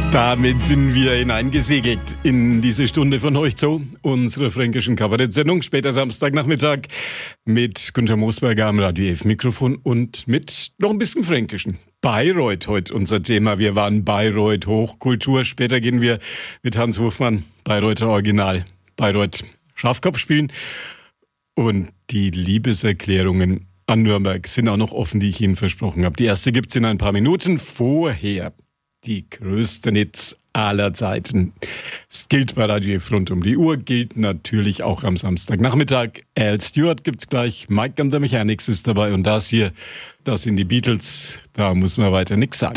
Damit sind wir hineingesegelt in diese Stunde von euch zu, unserer fränkischen Kabarett-Sendung, später Samstagnachmittag mit Günther Moosberger am Radio F Mikrofon und mit noch ein bisschen Fränkischen. Bayreuth heute unser Thema. Wir waren Bayreuth Hochkultur. Später gehen wir mit Hans Hofmann, Bayreuther Original, Bayreuth Schafkopf spielen. Und die Liebeserklärungen an Nürnberg sind auch noch offen, die ich Ihnen versprochen habe. Die erste gibt's in ein paar Minuten. Vorher die größte Hits aller Zeiten. Es gilt bei Radio F rund um die Uhr, gilt natürlich auch am Samstagnachmittag. Al Stewart gibt's gleich, Mike and the Mechanics ist dabei und das hier, das sind die Beatles, da muss man weiter nichts sagen.